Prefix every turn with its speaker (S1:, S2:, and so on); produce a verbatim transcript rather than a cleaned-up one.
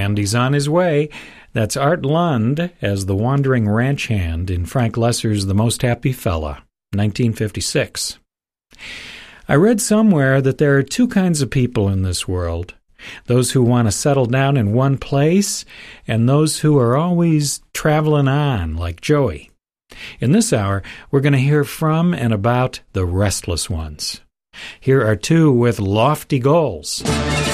S1: and he's on his way. That's Art Lund as the wandering ranch hand in Frank Loesser's The Most Happy Fella, nineteen fifty-six. I read somewhere that there are two kinds of people in this world. Those who want to settle down in one place, and those who are always traveling on, like Joey. In this hour, we're going to hear from and about the restless ones. Here are two with lofty goals.